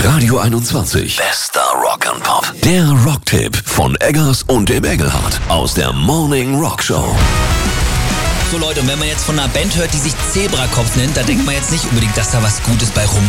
Radio 21. Bester Rock and Pop. Der Rocktipp von Eggers und dem Engelhardt aus der Morning Rock Show. So Leute, und wenn man jetzt von einer Band hört, die sich Zebrakopf nennt, da denkt man jetzt nicht unbedingt, dass da was Gutes bei rumkommt.